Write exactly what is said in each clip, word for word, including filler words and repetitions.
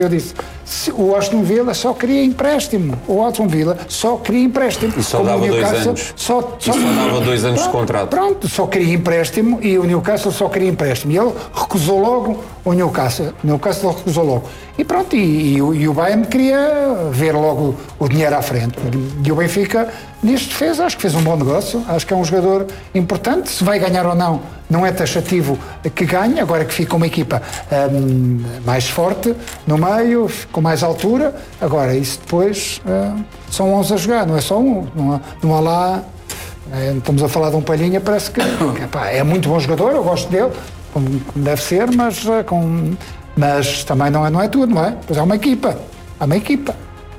Eu disse, o Aston Villa só queria empréstimo. O Aston Villa só queria empréstimo. E só Como dava dois anos. Só, só, e só dava dois anos pronto, de contrato. Pronto, só queria empréstimo e o Newcastle só queria empréstimo. E ele recusou logo o Newcastle. O Newcastle recusou logo. E pronto, e, e, o, e o Bayern queria ver logo o dinheiro à frente. E o Benfica, nisto fez, acho que fez um bom negócio. Acho que é um jogador importante. Se vai ganhar ou não, não é taxativo que ganhe. Agora que fica uma equipa um, mais forte no meio, com mais altura. Agora, isso depois uh, são onze a jogar, não é só um. Não há, não há lá. É, estamos a falar de um Palhinha, parece que, que pá, é muito bom jogador, eu gosto dele, como, como deve ser, mas, uh, com, mas também não é, não é tudo, não é? Pois há uma equipa. Há uma equipa.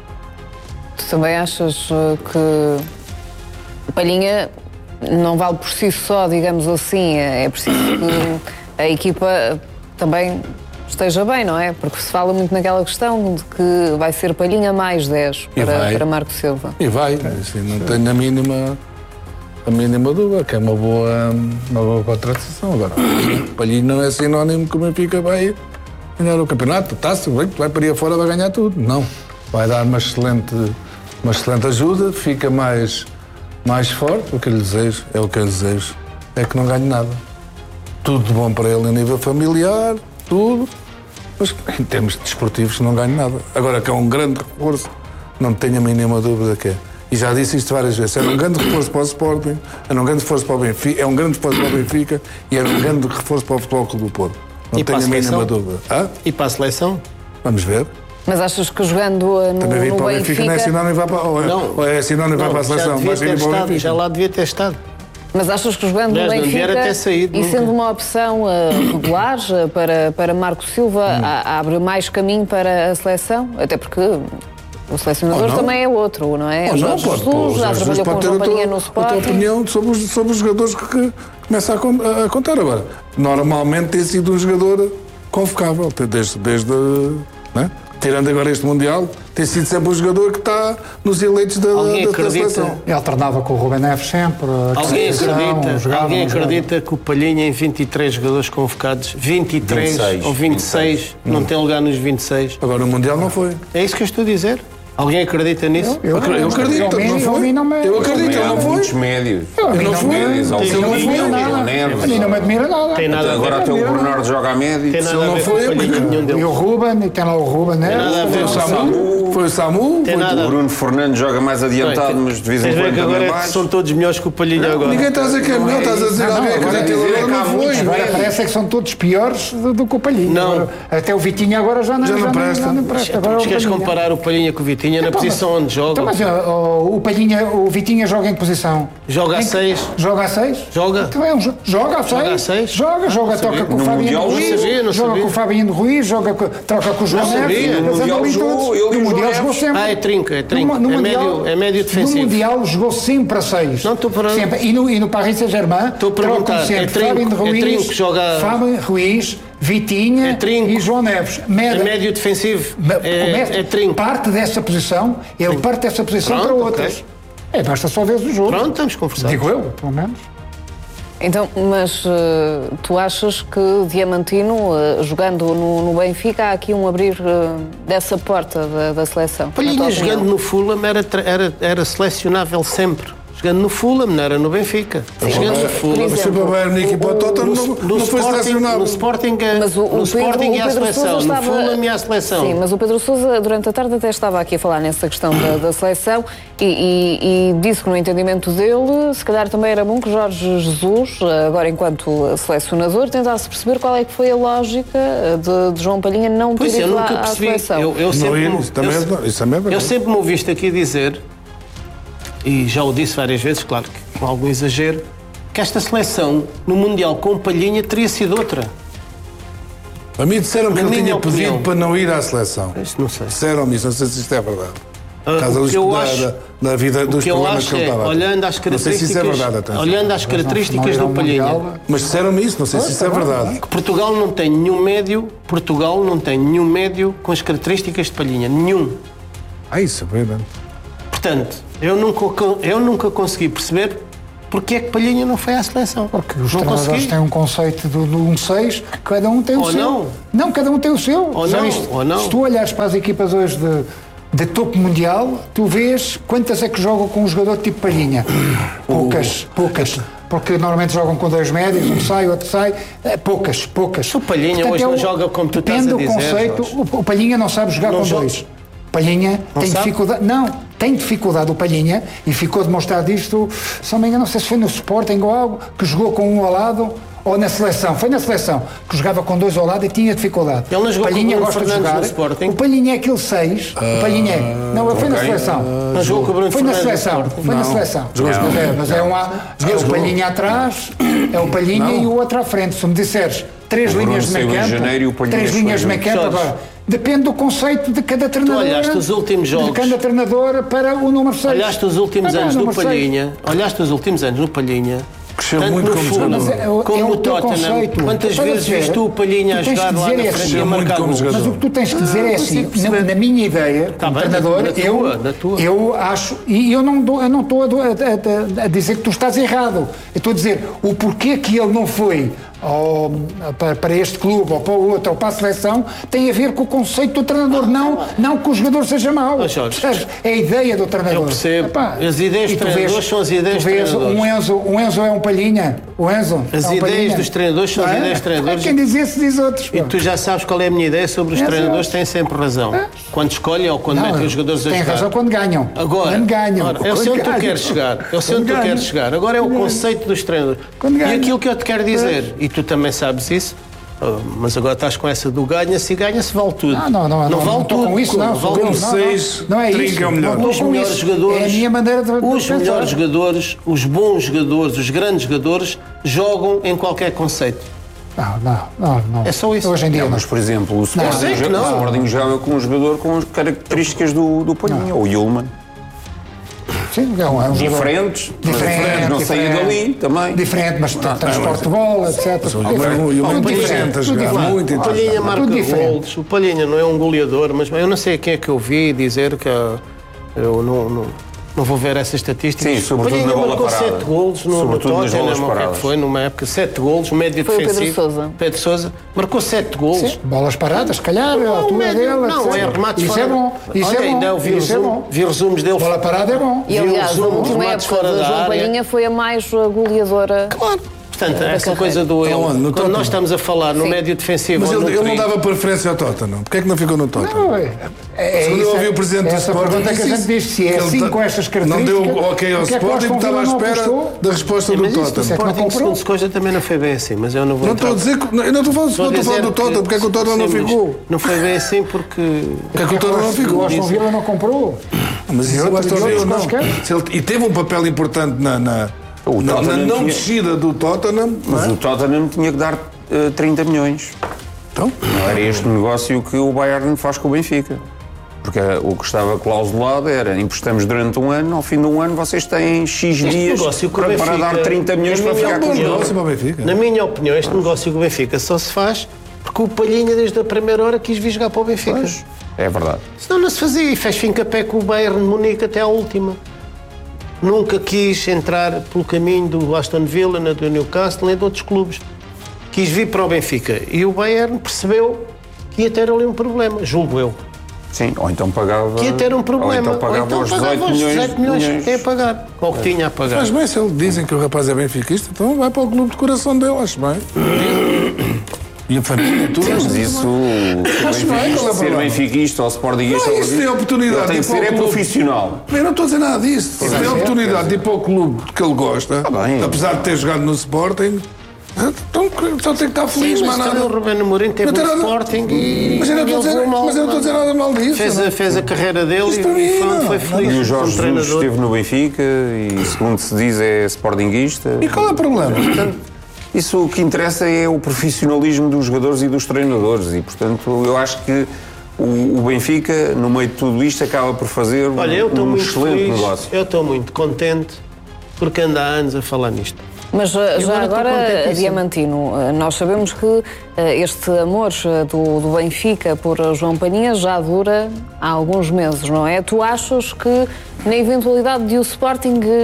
Tu também achas uh, que o Palhinha não vale por si só, digamos assim, é preciso que a equipa também esteja bem, não é? Porque se fala muito naquela questão de que vai ser Palhinha mais dez para, para Marco Silva. E vai, assim, não tenho a mínima, a mínima dúvida, que é uma boa, uma boa contratação. Agora, Palhinha não é sinónimo que o Benfica vai ganhar o campeonato, está-se, vai para aí fora, vai ganhar tudo. Não, vai dar uma excelente, uma excelente ajuda, fica mais, mais forte, o que eu lhe desejo, é o que eu lhe desejo, é que não ganhe nada. Tudo de bom para ele a nível familiar, tudo. Mas em termos desportivos não ganho nada. Agora que é um grande reforço, não tenho a mínima dúvida que é. E já disse isto várias vezes, era um grande reforço para o Sporting, era um grande reforço para o Benfica, é um grande reforço para o Benfica e era um grande reforço para o Futebol Clube do Porto. Não e tenho a, a mínima dúvida. Ah? E para a seleção? Vamos ver. Mas achas que jogando no, Também vir no para o Benfica... Benfica não é sinónimo vai para, ou é, não, ou é sinónimo vai para a seleção. Já, Mas devia ter estado, já lá devia ter estado. Mas achas que jogando no Benfica saído, e sendo uma opção uh, regular uh, para, para Marco Silva, hum. a, abre mais caminho para a seleção? Até porque o selecionador também é outro, não é? Ou não, Jorge pode, Jesus, pode, já trabalhou com o João Palhinha no Sporting. A tua opinião sobre os, sobre os jogadores que, que começa a, a contar agora. Normalmente tem sido um jogador convocável, desde... desde né? Tirando agora este Mundial, tem sido sempre um jogador que está nos eleitos da, alguém da, acredita, da seleção. Ele alternava com o Ruben Neves sempre. Alguém acredita, jogava, alguém acredita que o Palhinha, em vinte e três jogadores convocados, vinte e três vinte e seis, ou vinte e seis, vinte e seis. Não hum. tem lugar nos vinte e seis. Agora no Mundial não foi. É isso que eu estou a dizer. Alguém acredita nisso? Eu, eu, eu acredito, não foi? Eu, me... eu acredito, ele não foi. Muitos médios. Eu, eu não fui. Médios, não me admira nada. A mim não me admira nada. Tem nada agora até o Bernardo joga a médio. Tem nada a ver com o Palhinha, nenhum deles. E o Ruben, e tem lá o Ruben, né? Tem nada a ver com o Samu. Foi o Samu. Tem nada. O Bruno Fernandes joga mais adiantado, mas de vez em quando também mais. São todos melhores que o Palhinha agora. Ninguém está a dizer que é melhor, estás a dizer alguém acredita. Agora não foi. Agora parece que são todos piores do que o Palhinha. Não. Até o Vitinha agora já não presta. Mas queres comparar o Palhinha com o Vitinha na posição onde joga? Mas o Palhinha, o Vitinha joga em que posição? Joga a seis. Joga a seis? Joga. Então é um, joga a seis? Joga a seis? Joga, joga, toca com o Fabinho Ruiz. Joga com o Fabinho Ruiz, joga, troca com o João Neves. No Mundial jogou, no Mundial jogou sempre. Ah, é trinca, é trinca. No, no é, mundial, médio, é médio defensivo. No Mundial jogou sempre a seis. Não, estou parando. E no, e no Paris Saint-Germain, estou a perguntar, sempre é trinco, Fabinho Ruiz, é trinco, joga... Fabinho Ruiz, Vitinha é e João Neves. Médio, é médio defensivo. É, é trinco. Parte dessa posição, ele trinco. parte dessa posição Pronto, para outras. Okay. É, basta só ver o jogo. Pronto, estamos conversados. Digo eu, pelo menos. Então, mas uh, tu achas que Diamantino, uh, jogando no, no Benfica, há aqui um abrir uh, dessa porta da, da seleção? Palhinha jogando no Fulham era, era, era selecionável sempre. Jogando no Fulham, não era no Benfica. Sim, jogando no Fulham. Mas se o Bayern e o Tottenham não, não foi selecionável. No Sporting, mas o, no Sporting e a seleção, estava... no Fulham e a seleção. Sim, mas o Pedro Sousa, durante a tarde, até estava aqui a falar nessa questão da, da seleção e, e, e disse que no entendimento dele, se calhar também era bom que Jorge Jesus, agora enquanto selecionador, tentasse perceber qual é que foi a lógica de, de João Palhinha não ter ido à, à seleção. Eu, eu sempre, não, isso também, eu, isso também é eu sempre me ouviste aqui dizer, e já o disse várias vezes, claro que com algum exagero, que esta seleção no Mundial com Palhinha teria sido outra. A mim disseram que ele tinha pedido para não ir à seleção. Isso não sei. Disseram-me isso, não sei se isto é verdade. Uh, Caso que eu da, acho, da, da vida dos que eu problemas acho que ele é, estava. olhando às características, não sei se isso é verdade, até. olhando às características do Palhinha. Mas disseram-me isso, não sei se isso é verdade. Que Portugal não tem nenhum médio, Portugal não tem nenhum médio com as características de Palhinha, nenhum. Ah, isso é verdade. Portanto, eu nunca, eu nunca consegui perceber Porquê é que Palhinha não foi à seleção? Porque os não treinadores consegui. têm um conceito do, do um seis, cada um tem o Ou seu. não. Não, cada um tem o seu. Ou Já não, viste? ou não. Se tu olhares para as equipas hoje de, de topo mundial, tu vês quantas é que jogam com um jogador tipo Palhinha. Poucas, poucas. Porque normalmente jogam com dois médios, um sai, outro sai. É, poucas, poucas. O Palhinha hoje é não joga como tu estás a depende do dizer, conceito. Jorge. O, o Palhinha não sabe jogar Não com joga. dois. Palhinha Não tem sabe? dificuldade. Não, tem dificuldade o Palhinha e ficou demonstrado isto, se não me engano, não sei se foi no Sporting ou algo, que jogou com um ao lado ou na seleção. Foi na seleção, que jogava com dois ao lado e tinha dificuldade. Ele não jogou com o Palhinha Bruno gosta de Fernandes jogar. no Sporting? O Palhinha é aquele seis. O Palhinha é. Não, ele foi na ok. seleção. Não jogou com o Bruno Foi na Fernandes no seleção, Sporting? foi na Não. seleção. Jogou, Mas jogou. é, mas é um, é o Palhinha atrás, é o Palhinha Não. e o outro à frente. Se me disseres três O Bruno linhas de meio saiu em campo, janeiro e o Palhinha três foi linhas de em meio campo, Jorge. agora, depende do conceito de cada treinador. olhaste os últimos jogos. De cada treinador para o número seis. Olhaste os últimos Ah, pá, anos no número seis. Palhinha, olhaste os últimos anos no Palhinha, Cresceu tanto muito no como Fulham, jogador. Mas é o- como é o no teu Tottenham. conceito. Quantas Estás a vezes dizer? viste tu o Palhinha a Tu tens jogar que lá dizer na é frente assim. e a Muito marcar como gols? jogador. Mas o que tu tens que dizer é assim, consigo perceber. na, na minha ideia, como bem, treinador, na eu, tua, na tua. eu acho, e eu não estou eu não estou a, do- a- a- a dizer que tu estás errado, eu estou a dizer o porquê que ele não foi ao- para, para este clube ou para o outro ou para a seleção tem a ver com o conceito do treinador, não, não que o jogador seja mau. Oh, Jorge. Percebes? É a ideia do treinador. Eu percebo. Epá, As ideias e dos tu treinadores vês- são as ideias tu vês dos treinadores. um Enzo, um Enzo é um Palhinha, o Enzo As é um ideias Palhinha. dos treinadores são as Não é? ideias dos treinadores. Quem diz esse diz outros. E pá. tu já sabes qual é a minha ideia sobre os É, treinadores, sim. têm sempre razão. Quando escolhem ou quando Não, metem os jogadores a tem jogar. razão quando ganham. Agora, quando ganham. ora, eu sei Quando onde tu ganham. queres chegar. Eu sei Quando onde tu ganham. queres chegar. Agora é o Quando ganham. conceito dos treinadores. Quando E ganham. aquilo que eu te quero dizer, e tu também sabes isso, oh, mas agora estás com essa do ganha-se e ganha-se vale tudo. Ah, não, não, não, vale não estou tudo. com isso, não. Vale Como tudo. não, seis, não, não é trinca isso. é o melhor. Não Os estou com melhores isso. jogadores, É a minha maneira de, de os pensar. melhores jogadores, os bons jogadores, os grandes jogadores jogam em qualquer conceito. Não, não, não, não. É só isso. Hoje em dia Não, não. mas, por exemplo, o sei Sporting, que joga, não. o Sporting joga com um jogador com as características do, do Palhinha, ou Yulman. Sim, é um, é um jogador Diferentes, mas Diferente, não saía diferente. dali também. Diferente, mas Ah, transporte de bola, etcétera. o Yulman- o Yulman Tudo é diferente, inteligente a tudo jogar, diferente. muito O Palhinha inteligente. marca Tudo diferente. gols. O Palhinha não é um goleador, mas eu não sei a quem é que eu vi dizer que ah, eu não, não, não vou ver essas estatísticas. Sim, sobretudo Palhinha na bola marcou parada. sete gols no, no Sobretudo nas Tottenham, bolas ou o que é que paradas. foi, numa época, sete gols, um médio Foi o Pedro defensivo. Sousa. Pedro Sousa marcou sete gols. Sim, bolas paradas, se calhar, a altura médio- dele. não, etcétera. é remates Isso fora. é bom. Isso Olha, é bom. ainda eu vi, Isso é resumo- bom. vi resumos dele. Bola parada é bom. E aliás, a Viu os última remates época fora da da João área. Palhinha foi a mais uh, goleadora. Claro. Portanto, essa carreira. coisa do ele. Aonde? No Quando Tottenham? nós estamos a falar no Sim. médio defensivo. Mas ou ele, no ele não trio, dava preferência ao Tottenham. Porquê é que não ficou no Tottenham? Não, é, é, Segundo eu isso ouvi é- o presidente do essa Sporting, pergunta que a disse gente isso. diz, se é Que ele assim ta- com estas Não características. deu ok ao porque é que o Sporting, Aston estava à Villa não espera apostou? da resposta do Mas isso do Tottenham. é que não Sporting, comprou. segundo se coisa, também não foi bem assim, mas eu não vou Não entrar. estou a dizer que. Não, eu não estou falando, Estou não a estou falando do dizer Tottenham. Porque é que o Tottenham não sim, mas ficou? Não foi bem assim porque. Porque é que o Tottenham não O ficou? Aston Villa não comprou. Mas isso E é o outros- Aston e Villa outros não. quaisquer? Se ele- E teve um papel importante na, na, O na, na Tottenham não tinha- descida do Tottenham. não Mas é? o Tottenham tinha que dar eh, trinta milhões. Então, Não era este negócio que o Bayern faz com o Benfica. Porque eh, o que estava clausulado era emprestamos durante um ano, ao fim de um ano vocês têm X Este dias negócio com o para, para Benfica, dar trinta milhões na para minha ficar com bom os opinião, jogadores. negócio para o Benfica. Na minha opinião, este negócio com o Benfica só se faz porque o Palhinha, desde a primeira hora, quis vir jogar para o Benfica. Pois, é verdade. Senão não se fazia e fez fim capé com o Bayern de Munique até à última. Nunca quis entrar pelo caminho do Aston Villa, na do Newcastle, nem de outros clubes. Quis vir para o Benfica. E o Bayern percebeu que ia ter ali um problema, julgo eu. Sim, ou então pagava. Que ia ter um problema. Ou então pagava os dezoito os milhões. dezoito milhões milhões. que ia pagar. Ou o que tinha a pagar. Mas bem, se ele dizem que o rapaz é benfiquista, então vai para o clube de coração dele, acho bem. E a família, tudo. Sim, mas isso, Acho bem, qual é o ser problema? benfiquista ou sportinguista, Não, isso tem a oportunidade ele tem de que ir para ser o é clube. profissional. Eu não estou a dizer nada disso. Se tem a oportunidade de ir para o clube que ele gosta, bem. apesar de ter jogado no Sporting, então só tem que estar feliz, Sim, mas mas também o nada. Rubén Amorim teve Não tem no nada- Sporting e... Mas eu não estou a e dizer- levou mal, mas eu não estou a dizer nada mal disso. Fez não. a, fez a carreira dele Isso e, para mim, e foi, não. foi E feliz o como Jorge Jesus treinador. esteve no Benfica e, segundo se diz, é sportinguista. E qual é o problema? Isso o que interessa é o profissionalismo dos jogadores e dos treinadores e, portanto, eu acho que o, o Benfica, no meio de tudo isto, acaba por fazer um, Olha, eu estou um muito excelente feliz, negócio. eu estou muito contente porque ando há anos a falar nisto. Mas uh, já agora estou agora, contentíssimo. Diamantino, uh, nós sabemos que uh, este amor uh, do, do Benfica por uh, João Palhinha já dura há alguns meses, não é? Tu achas que, na eventualidade de o Sporting uh,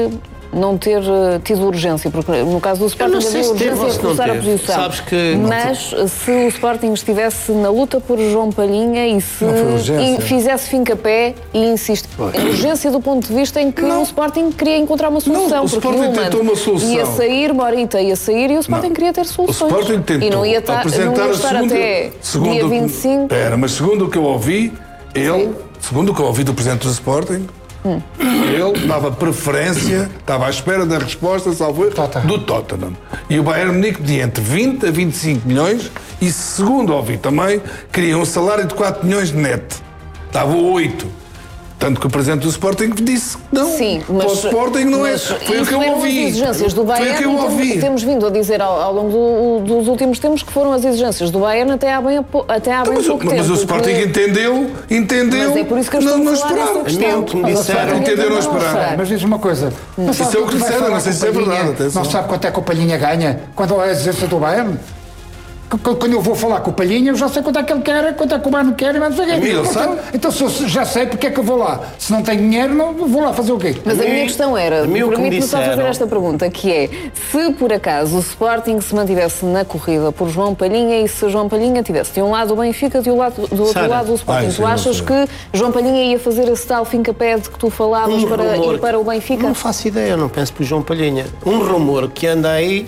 não ter uh, tido urgência, porque no caso do Sporting havia se teve urgência ou de se não começar a teve. posição. Sabes que- Mas se o Sporting estivesse na luta por João Palhinha e se Não foi urgência. in- fizesse fim-capé e insiste, urgência do ponto de vista em que Não. o Sporting queria encontrar uma solução. Não, o porque Sporting Numan tentou uma solução. ia sair, Morita ia sair e o Sporting Não. queria ter soluções. O Sporting tentou e não ia, ta- não apresentar ia a estar segunda, até segundo dia o que- vinte e cinco. Era, mas segundo o que eu ouvi, ele, segundo o que eu ouvi do Presidente do Sporting, Hum. ele dava preferência, estava à espera da resposta, salvo erro, Tottenham. do Tottenham. E o Bayern Munique pedia entre vinte a vinte e cinco milhões e, segundo ouvi também, queria um salário de quatro milhões de net. Estava oito. Tanto que o Presidente do Sporting disse que não. Sim, Para mas, o Sporting não é. mas Foi o isso que eu eram ouvi. as exigências do Foi o que Bayern eu e temos, ouvi. temos vindo a dizer ao, ao longo do- dos últimos tempos que foram as exigências do Bayern até há bem, a po- até há bem Mas, pouco mas tempo. o Sporting porque- entendeu, entendeu. Mas é por isso que eu estou não, a não falar dessa esperava. questão. A mim o que me Mas o disseram- Sporting Entenderam ainda a esperar. sabe. Mas diz uma coisa. Não Isso sabe é o que vai disseram, falar não sei com se é o Palhinha, verdade, atenção. Não sabe quanto é que o Palhinha ganha quando é a exigência do Bayern? Qu- qu- Quando eu vou falar com o Palhinha, eu já sei quanto é que ele quer, quanto é que o Bayern quer e mais não sei o quê. Ele Então, sabe. então se eu já sei porque é que eu vou lá. Se não tenho dinheiro, não vou lá fazer o quê? Mas a mim- minha questão era, a mim o que me permite-me só fazer disseram- esta pergunta, que é, se por acaso o Sporting se mantivesse na corrida por João Palhinha e se João Palhinha tivesse de um lado o Benfica, de um lado, do outro Sara. lado o Sporting, Ah, isso tu eu não achas sei. que João Palhinha ia fazer esse tal fim-capé de que tu falavas para rumor ir para o Benfica? Não faço ideia, não penso para o João Palhinha. Um rumor que anda aí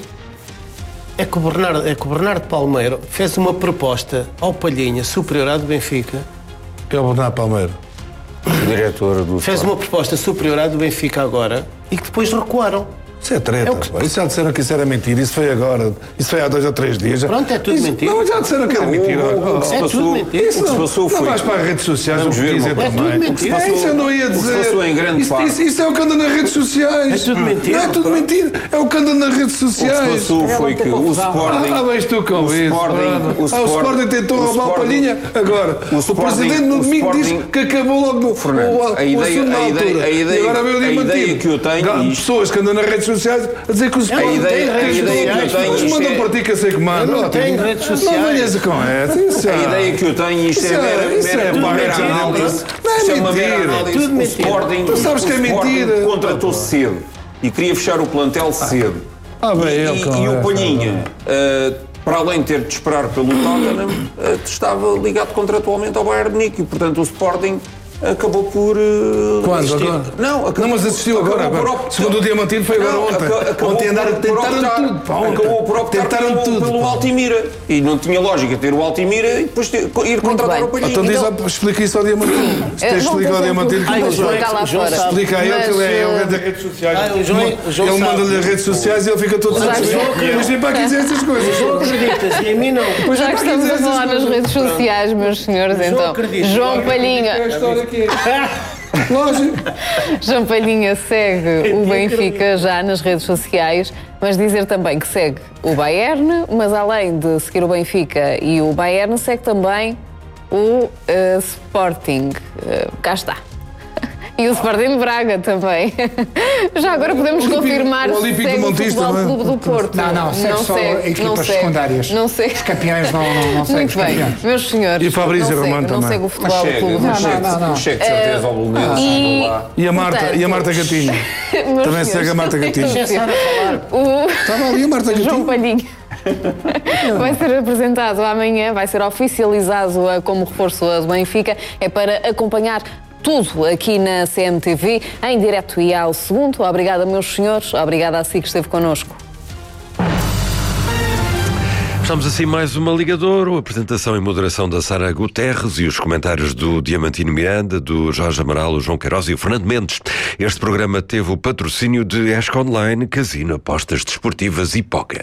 é que o Bernardo, é que o Bernardo Palmeiro fez uma proposta ao Palhinha superior à do Benfica. Que é o Bernardo Palmeiro. O diretor do Fez Sporting. uma proposta superior à do Benfica agora e que depois recuaram. Isso é treta. É o que- pá. Isso já disseram que isso era mentira. Isso foi agora. Isso foi há dois ou três dias. Pronto, é tudo Isso- mentira. Não, já disseram que era Não, mentira. o- o- o que se É tudo passou- mentira. o que se passou Não foi. vais para as redes sociais Vamos o que ver, dizem meu pai. também. É tudo mentira. É isso eu não ia O que se dizer. passou em grande isso, parte. isso, isso é o que anda nas redes sociais. É tudo mentira. Não é tudo mentira. É o que anda nas redes O que se sociais. passou foi que o Sporting. Ah, bem tu com o isso. Sporting, mano. o Ah, o Sporting, Sporting tentou o roubar o Sporting- Palhinha agora. o O, Sporting- Presidente no o domingo diz Sporting- que acabou logo no, Fernando, o, o, a ideia- assunto na a ideia- altura. a ideia- e agora veio o a Diamantino. ideia que eu tenho, Há isto- pessoas que andam nas redes sociais a dizer que o Sporting A ideia- tem a redes ideia que eu sociais. tenho, Mas isto mandam é- para ti que eu sei que manda. Eu não Ótimo. tenho redes Não sociais. venhas com essa. Isso A é- ideia que eu tenho, isto é Isso é- mera, isso é mera, tudo mera mentira. análise. Não é Isto é uma mera mentira. análise. Tudo O mentira. Sporting, Tu sabes que é o Sporting mentira. contratou cedo e queria fechar o plantel cedo. Ah, bem, E, ele e- com e o essa, Palhinha, ah, para além de ter de esperar pelo Tottenham, ah, estava ligado contratualmente ao Bayern Munique e, portanto, o Sporting acabou por... ah, Quando? assistir- Agora? Não, acabou, Não, mas assistiu acabou agora, por agora. optar- Segundo o Diamantino foi agora Não, ontem. aca- acabou Ontem andaram- por- por tentaram optar- tudo, pá, ontem. Acabou por optar Tentaram pelo, tudo, pelo pá. Altimira. E não tinha lógica ter o Altimira e depois ter, ir contratar bem. o Palhinha. Então diz, Então, ah, explica isso ao Diamantino. Se Eh, tens não, explica ao tem Diamantino tempo. que Ai, Vou o João- explicar lá o João fora. sabe. explica a ele que ele é, Mas, ele é das redes sociais. Ah, o João- o João ele sabe. manda-lhe as redes sociais e ele fica todo Já satisfeito. estou- Mas nem para aqui dizer essas coisas. Não acreditas e a mim não. Pois Já é, que para estamos a dizer falar essas nas coisas. redes sociais, meus senhores, João então. acredita. João É Palhinha, a história que é. Lógico. João Palhinha segue o Eu Benfica já nas redes sociais, mas dizer também que segue o Bayern, mas além de seguir o Benfica e o Bayern, segue também o eh, Sporting. Eh, cá está. E o Sporting de Braga também. Já agora podemos O Olímpico- confirmar o se Olímpico segue o Montista, Futebol não é? Clube do Porto. Não, não, segue só equipas não segue, secundárias. Não segue. Os campeões não, não, não seguem os Muito bem, campeões. meus senhores. E o Fabrício não segue, Romano não também. segue o mas Futebol chega, Clube do mas Porto. chega, não, não. mas chega de certeza ao Bolonense. E- lá. E a Marta, Portanto, e a Marta Gatinho. Meus Também senhores, segue a Marta Gatinho. Deixa a Sara falar. O Estava ali a Marta João Gatinho. Palhinha vai ser apresentado amanhã, vai ser oficializado a- como reforço do Benfica. É para acompanhar tudo aqui na C M T V, em direto e ao segundo. Obrigada, meus senhores. Obrigada a si que esteve connosco. Estamos assim mais uma Ligadouro, apresentação e moderação da Sara Guterres e os comentários do Diamantino Miranda, do Jorge Amaral, o João Queiroz e o Fernando Mendes. Este programa teve o patrocínio de Esco Online, Casino, Apostas Desportivas e Póquer.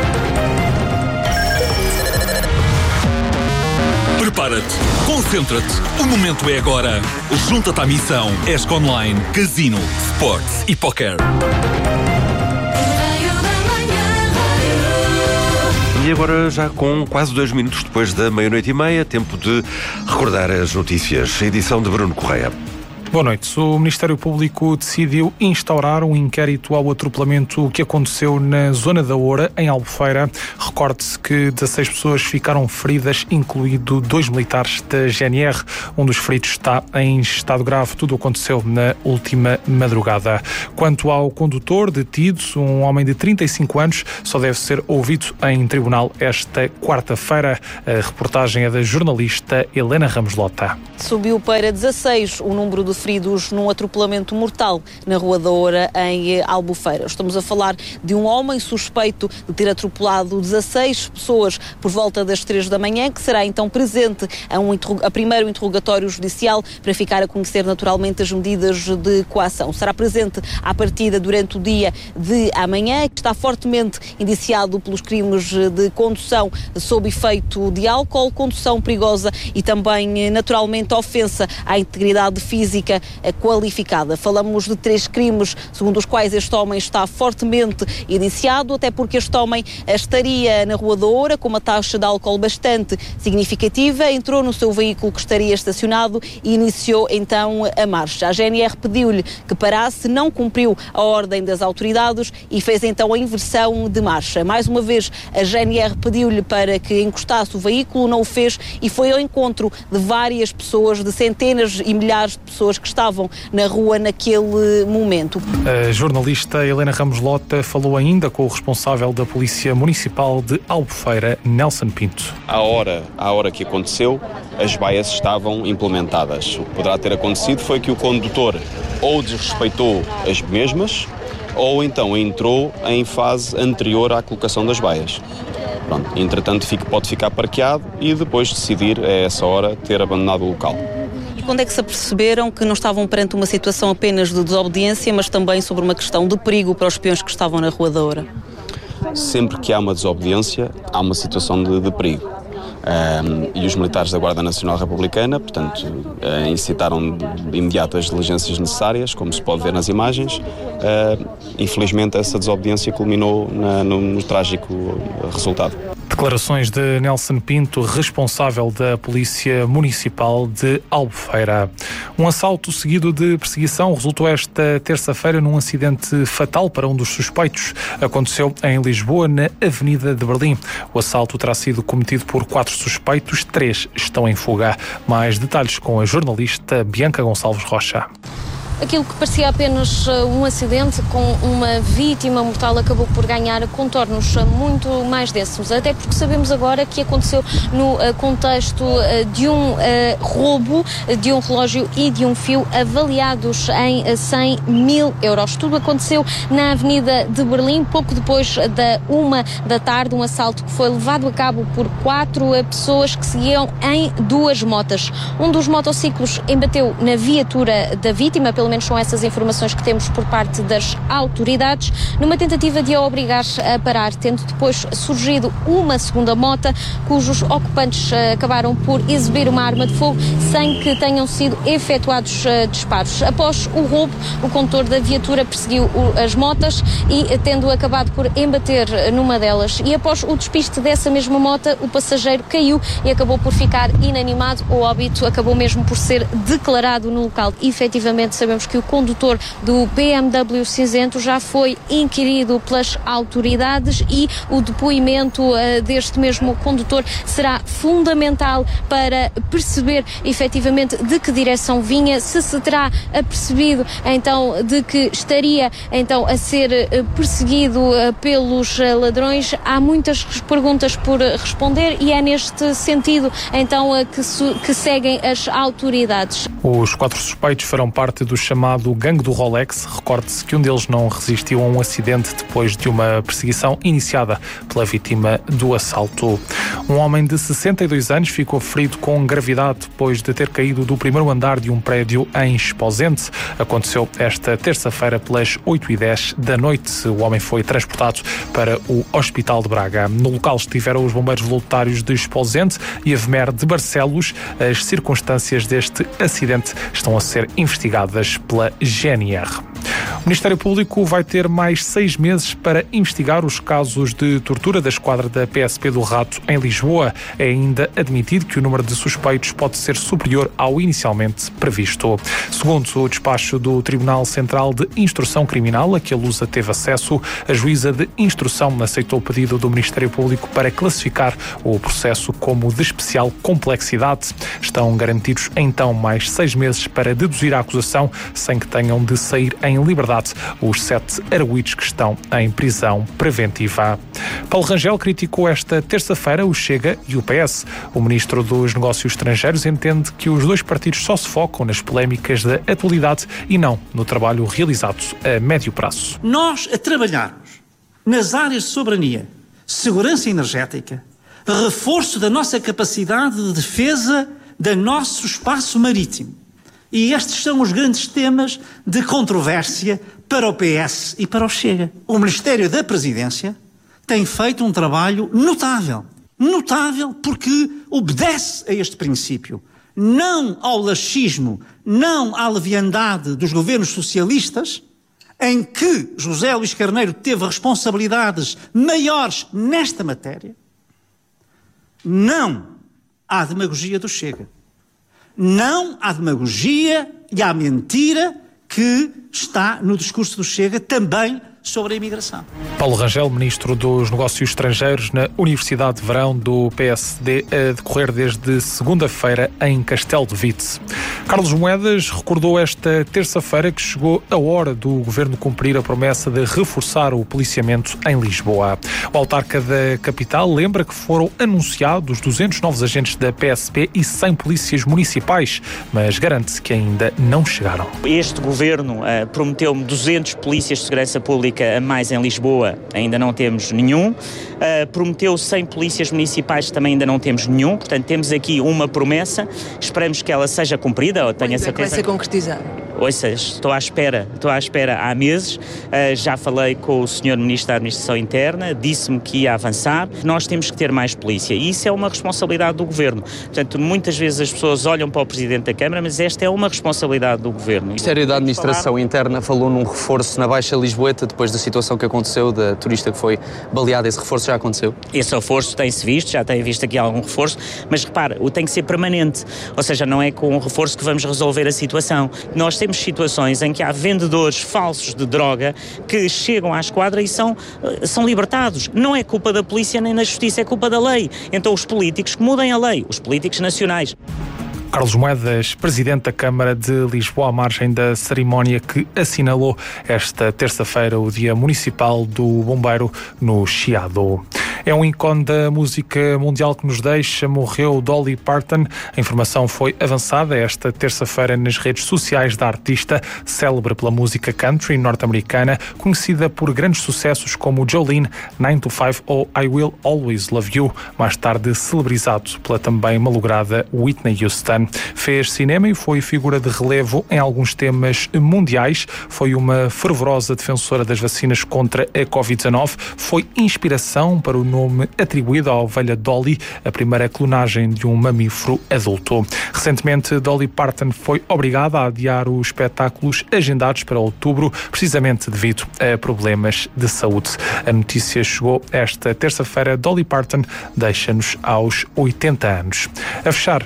Prepara-te, concentra-te, o momento é agora. Junta-te à missão Esco Online, Casino, Sports e Póquer. E agora, já com quase dois minutos depois da meia-noite e meia, tempo de recordar as notícias. A edição de Bruno Correia. Boa noite. O Ministério Público decidiu instaurar um inquérito ao atropelamento que aconteceu na zona da Oura, em Albufeira. Recorde-se que dezasseis pessoas ficaram feridas, incluindo dois militares da G N R. Um dos feridos está em estado grave. Tudo aconteceu na última madrugada. Quanto ao condutor detido, um homem de trinta e cinco anos, só deve ser ouvido em tribunal esta quarta-feira. A reportagem é da jornalista Helena Ramos Lota. Subiu para dezasseis o número de feridos num atropelamento mortal na Rua da Oura, em Albufeira. Estamos a falar de um homem suspeito de ter atropelado dezasseis pessoas por volta das três da manhã, que será então presente a, um, a primeiro interrogatório judicial para ficar a conhecer naturalmente as medidas de coação. Será presente à partida durante o dia de amanhã, que está fortemente indiciado pelos crimes de condução sob efeito de álcool, condução perigosa e também naturalmente ofensa à integridade física qualificada. Falamos de três crimes segundo os quais este homem está fortemente indiciado, até porque este homem estaria na Rua da Oura com uma taxa de álcool bastante significativa, entrou no seu veículo que estaria estacionado e iniciou então a marcha. A G N R pediu-lhe que parasse, não cumpriu a ordem das autoridades e fez então a inversão de marcha. Mais uma vez, a G N R pediu-lhe para que encostasse o veículo, não o fez e foi ao encontro de várias pessoas, de centenas e milhares de pessoas que estavam na rua naquele momento. A jornalista Helena Ramos Lota falou ainda com o responsável da Polícia Municipal de Albufeira, Nelson Pinto. À hora, à hora que aconteceu, as baias estavam implementadas. O que poderá ter acontecido foi que o condutor ou desrespeitou as mesmas ou então entrou em fase anterior à colocação das baias. Pronto, entretanto pode ficar parqueado e depois decidir, a essa hora, ter abandonado o local. E quando é que se aperceberam que não estavam perante uma situação apenas de desobediência, mas também sobre uma questão de perigo para os peões que estavam na Rua da Oura? Sempre que há uma desobediência, há uma situação de, de perigo. Um, e os militares da Guarda Nacional Republicana, portanto, uh, incitaram de imediato as diligências necessárias, como se pode ver nas imagens. Uh, infelizmente, essa desobediência culminou na, no, no trágico resultado. Declarações de Nelson Pinto, responsável da Polícia Municipal de Albufeira. Um assalto seguido de perseguição resultou esta terça-feira num acidente fatal para um dos suspeitos. Aconteceu em Lisboa, na Avenida de Berlim. O assalto terá sido cometido por quatro suspeitos, três estão em fuga. Mais detalhes com a jornalista Bianca Gonçalves Rocha. Aquilo que parecia apenas um acidente com uma vítima mortal acabou por ganhar contornos muito mais densos, até porque sabemos agora que aconteceu no contexto de um roubo de um relógio e de um fio avaliados em cem mil euros. Tudo aconteceu na Avenida de Berlim, pouco depois da uma da tarde, um assalto que foi levado a cabo por quatro pessoas que seguiam em duas motas. Um dos motociclos embateu na viatura da vítima, pelo menos são essas informações que temos por parte das autoridades, numa tentativa de a obrigar a parar, tendo depois surgido uma segunda mota, cujos ocupantes acabaram por exibir uma arma de fogo sem que tenham sido efetuados disparos. Após o roubo, o condutor da viatura perseguiu as motas e, tendo acabado por embater numa delas, e após o despiste dessa mesma mota, o passageiro caiu e acabou por ficar inanimado. O óbito acabou mesmo por ser declarado no local. E, efetivamente, sabemos que o condutor do B M W cinzento já foi inquirido pelas autoridades e o depoimento uh, deste mesmo condutor será fundamental para perceber efetivamente de que direção vinha, se se terá apercebido então de que estaria então a ser uh, perseguido uh, pelos uh, ladrões. Há muitas perguntas por uh, responder e é neste sentido então uh, que, que seguem as autoridades. Os quatro suspeitos farão parte do chamado Gangue do Rolex. Recorde-se que um deles não resistiu a um acidente depois de uma perseguição iniciada pela vítima do assalto. Um homem de sessenta e dois anos ficou ferido com gravidade depois de ter caído do primeiro andar de um prédio em Esposende. Aconteceu esta terça-feira pelas oito e dez da noite. O homem foi transportado para o Hospital de Braga. No local estiveram os bombeiros voluntários de Esposende e a V M E R de Barcelos. As circunstâncias deste acidente estão a ser investigadas pela G N R. O Ministério Público vai ter mais seis meses para investigar os casos de tortura da esquadra da P S P do Rato em Lisboa. É ainda admitido que o número de suspeitos pode ser superior ao inicialmente previsto. Segundo o despacho do Tribunal Central de Instrução Criminal, a que a Lusa teve acesso, a juíza de instrução aceitou o pedido do Ministério Público para classificar o processo como de especial complexidade. Estão garantidos então mais seis meses para deduzir a acusação sem que tenham de sair em liberdade os sete arguidos que estão em prisão preventiva. Paulo Rangel criticou esta terça-feira o Chega e o P S. O Ministro dos Negócios Estrangeiros entende que os dois partidos só se focam nas polémicas da atualidade e não no trabalho realizado a médio prazo. Nós, a trabalharmos nas áreas de soberania, segurança energética, reforço da nossa capacidade de defesa do nosso espaço marítimo. E estes são os grandes temas de controvérsia para o P S e para o Chega. O Ministério da Presidência tem feito um trabalho notável. Notável porque obedece a este princípio. Não ao laxismo, não à leviandade dos governos socialistas, em que José Luís Carneiro teve responsabilidades maiores nesta matéria. Não à demagogia do Chega. Não à demagogia e à mentira que está no discurso do Chega também sobre a imigração. Paulo Rangel, Ministro dos Negócios Estrangeiros na Universidade de Verão do P S D, a decorrer desde segunda-feira em Castelo de Vite. Carlos Moedas recordou esta terça-feira que chegou a hora do Governo cumprir a promessa de reforçar o policiamento em Lisboa. O autarca da capital lembra que foram anunciados duzentos novos agentes da P S P e cem polícias municipais, mas garante que ainda não chegaram. Este Governo uh, prometeu-me duzentos polícias de segurança pública a mais em Lisboa, ainda não temos nenhum. Uh, prometeu cem polícias municipais, também ainda não temos nenhum. Portanto, temos aqui uma promessa, esperamos que ela seja cumprida, ou tenho a certeza. Vai ser concretizada. Ouça, estou à espera, estou à espera há meses, uh, já falei com o senhor Ministro da Administração Interna, disse-me que ia avançar, nós temos que ter mais polícia e isso é uma responsabilidade do Governo. Portanto, muitas vezes as pessoas olham para o Presidente da Câmara, mas esta é uma responsabilidade do Governo. O Ministério da Administração Interna falou num reforço na Baixa Lisboeta, depois da situação que aconteceu, da turista que foi baleada. Esse reforço já aconteceu? Esse reforço tem-se visto, já tem visto aqui algum reforço, mas repara, o tem que ser permanente, ou seja, não é com um reforço que vamos resolver a situação. Nós temos situações em que há vendedores falsos de droga que chegam à esquadra e são, são libertados. Não é culpa da polícia nem da justiça, é culpa da lei. Então os políticos que mudem a lei, os políticos nacionais. Carlos Moedas, Presidente da Câmara de Lisboa, à margem da cerimónia que assinalou esta terça-feira o Dia Municipal do Bombeiro no Chiado. É um ícone da música mundial que nos deixa, morreu Dolly Parton. A informação foi avançada esta terça-feira nas redes sociais da artista, célebre pela música country norte-americana, conhecida por grandes sucessos como Jolene, nine to five ou I Will Always Love You, mais tarde celebrizado pela também malograda Whitney Houston. Fez cinema e foi figura de relevo em alguns temas mundiais. Foi uma fervorosa defensora das vacinas contra a covid dezanove. Foi inspiração para o nome atribuído à ovelha Dolly, a primeira clonagem de um mamífero adulto. Recentemente, Dolly Parton foi obrigada a adiar os espetáculos agendados para outubro, precisamente devido a problemas de saúde. A notícia chegou esta terça-feira. Dolly Parton deixa-nos aos oitenta anos. A fechar,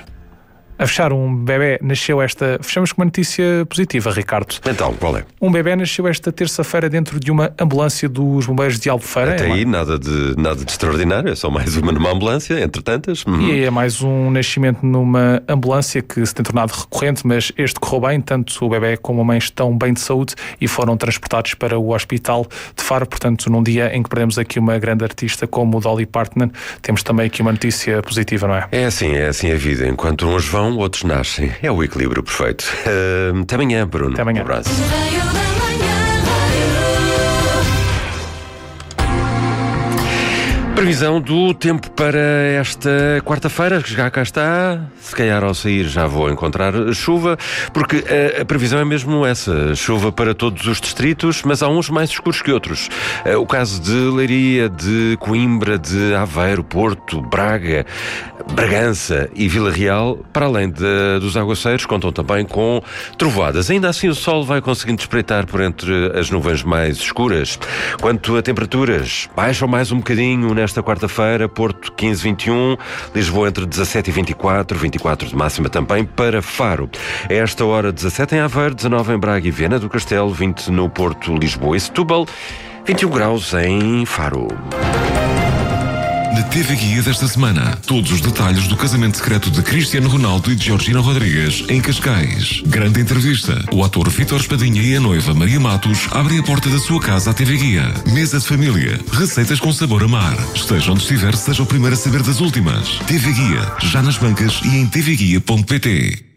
A fechar, um bebê nasceu esta... Fechamos com uma notícia positiva, Ricardo. Então, qual é? Um bebê nasceu esta terça-feira dentro de uma ambulância dos bombeiros de Albufeira. Até é aí, uma... nada de, nada de extraordinário. É só mais uma numa ambulância, entre tantas. Uhum. E é mais um nascimento numa ambulância que se tem tornado recorrente, mas este correu bem. Tanto o bebê como a mãe estão bem de saúde e foram transportados para o hospital de Faro. Portanto, num dia em que perdemos aqui uma grande artista como o Dolly Parton, temos também aqui uma notícia positiva, não é? É assim, é assim a vida. Enquanto uns vão, outros nascem. É o equilíbrio perfeito. Uh, até amanhã, Bruno. Até amanhã. Um abraço. Para Previsão do tempo para esta quarta-feira, que já cá está. Se calhar ao sair já vou encontrar chuva, porque a, a previsão é mesmo essa, chuva para todos os distritos, mas há uns mais escuros que outros. O caso de Leiria, de Coimbra, de Aveiro, Porto, Braga, Bragança e Vila Real, para além de, dos aguaceiros, contam também com trovoadas. Ainda assim o sol vai conseguindo espreitar por entre as nuvens mais escuras. Quanto a temperaturas, baixam mais um bocadinho nesta quarta-feira, Porto quinze, vinte e um, Lisboa entre dezassete e vinte e quatro, vinte e quatro de máxima também para Faro. A esta hora dezassete em Aveiro, dezanove em Braga e Viana do Castelo, vinte no Porto, Lisboa e Setúbal, vinte e um graus em Faro. Na T V Guia desta semana, todos os detalhes do casamento secreto de Cristiano Ronaldo e de Georgina Rodrigues em Cascais. Grande entrevista. O ator Vítor Espadinha e a noiva Maria Matos abrem a porta da sua casa à T V Guia. Mesa de família. Receitas com sabor a mar. Esteja onde estiver, seja o primeiro a saber das últimas. T V Guia. Já nas bancas e em t v guia ponto p t.